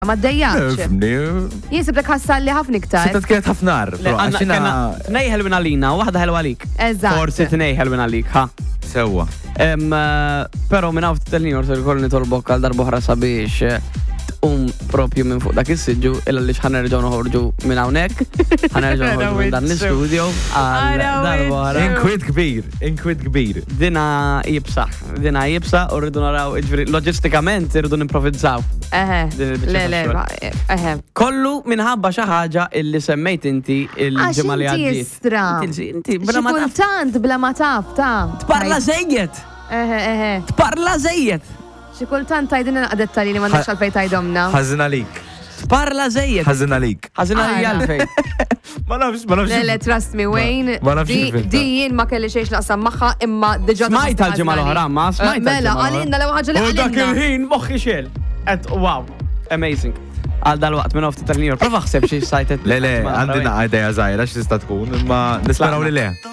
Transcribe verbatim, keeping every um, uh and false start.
Ma d-dejjax. Jinsib lek ħassalli ħafna iktar. Sittat kienet ħafnar. Tnej ħelwin għalina u waħda ħelwa għalik. Eżatt. Forsi tnej ħelwin għalik, ha? Sewa. Pero minn għaw t-telni għor t-kolni tolbok għal darbohra sabiex um propju minn fuq dak is-sidġu illa li ħanerġgħu noħorġu minn hawnhekk, ħanerġgħu noħorġu minn dan l-istudio għal darbohra. Inkwit kbir, inkwit kbir. Dina jibsa, dina jibsa u rridu naraw, loġistikament irridu nimprovizzaw. Eħe, le, le, eħe. Kollu minħabba xi ħaġa illi semmejt inti il-ġimgħa li għaddiet. Jistra. Inti bla ma taf. Kultant bla ma taf, ta. Tparla żejjed. Eħe, eħe. Tparla żejjed. Xi kultant tajdin naqdet tali li ma nix għalfej tajdomna. Ħażin għalik. Tparla żejjed. Ħażin għalik. Ħażin għalik għalfej. Ma nafx, ma nafx. Le, le, trust me, Wayne. Ma nafx il-finta. Di jien ma kelli xejx naqsam magħha imma diġà. Smajt għal-ġimgħa l-oħra, ma smajt. Mela, għalinna l ħaġa li U għalinna. dak il-ħin moħħi xel. Et wow, amazing. Għal dal-waqt minn ofti tal-New York. Prova ħseb xi sajtet. Le, le, għandina għajdeja żgħira x'tista' tkun, imma nisperaw li le.